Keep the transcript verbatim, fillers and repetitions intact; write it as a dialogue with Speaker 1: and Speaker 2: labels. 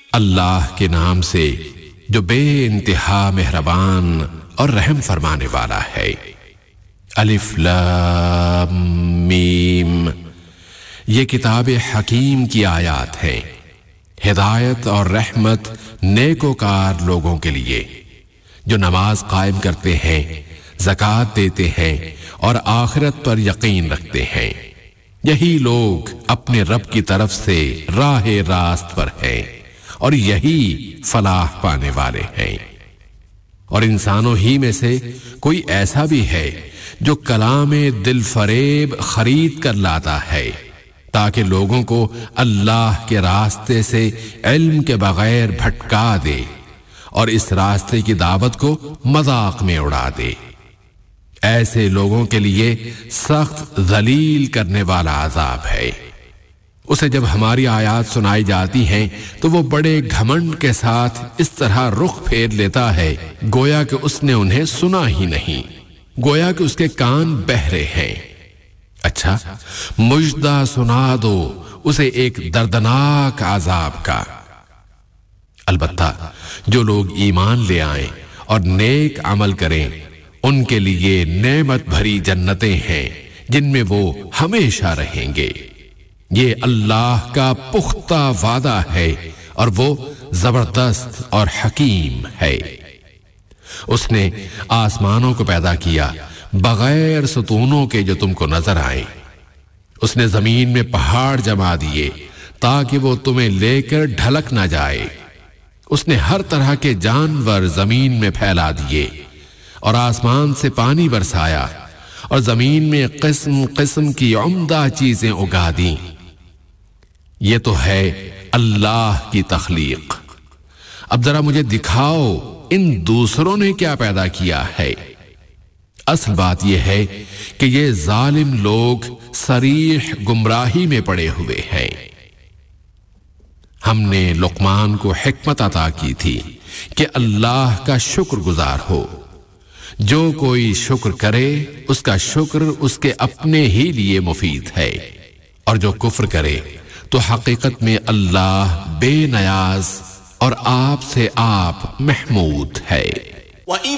Speaker 1: اللہ کے نام سے جو بے انتہا مہربان اور رحم فرمانے والا ہے۔ الف لام میم، یہ کتاب حکیم کی آیات ہیں، ہدایت اور رحمت نیکوکار لوگوں کے لیے جو نماز قائم کرتے ہیں، زکوٰۃ دیتے ہیں اور آخرت پر یقین رکھتے ہیں۔ یہی لوگ اپنے رب کی طرف سے راہ راست پر ہیں اور یہی فلاح پانے والے ہیں۔ اور انسانوں ہی میں سے کوئی ایسا بھی ہے جو کلام دل فریب خرید کر لاتا ہے تاکہ لوگوں کو اللہ کے راستے سے علم کے بغیر بھٹکا دے اور اس راستے کی دعوت کو مذاق میں اڑا دے۔ ایسے لوگوں کے لیے سخت ذلیل کرنے والا عذاب ہے۔ اسے جب ہماری آیات سنائی جاتی ہیں تو وہ بڑے گھمنڈ کے ساتھ اس طرح رخ پھیر لیتا ہے گویا کہ اس نے انہیں سنا ہی نہیں، گویا کہ اس کے کان بہرے ہیں۔ اچھا، مژدہ سنا دو اسے ایک دردناک عذاب کا۔ البتہ جو لوگ ایمان لے آئیں اور نیک عمل کریں ان کے لیے نعمت بھری جنتیں ہیں جن میں وہ ہمیشہ رہیں گے۔ یہ اللہ کا پختہ وعدہ ہے اور وہ زبردست اور حکیم ہے۔ اس نے آسمانوں کو پیدا کیا بغیر ستونوں کے جو تم کو نظر آئیں۔ اس نے زمین میں پہاڑ جما دیے تاکہ وہ تمہیں لے کر ڈھلک نہ جائے۔ اس نے ہر طرح کے جانور زمین میں پھیلا دیے اور آسمان سے پانی برسایا اور زمین میں قسم قسم کی عمدہ چیزیں اگا دیں۔ یہ تو ہے اللہ کی تخلیق۔ اب ذرا مجھے دکھاؤ ان دوسروں نے کیا پیدا کیا ہے۔ اصل بات یہ ہے کہ یہ ظالم لوگ صریح گمراہی میں پڑے ہوئے ہیں۔ ہم نے لقمان کو حکمت عطا کی تھی کہ اللہ کا شکر گزار ہو۔ جو کوئی شکر کرے اس کا شکر اس کے اپنے ہی لیے مفید ہے، اور جو کفر کرے تو حقیقت میں اللہ بے نیاز اور آپ سے آپ محمود ہے۔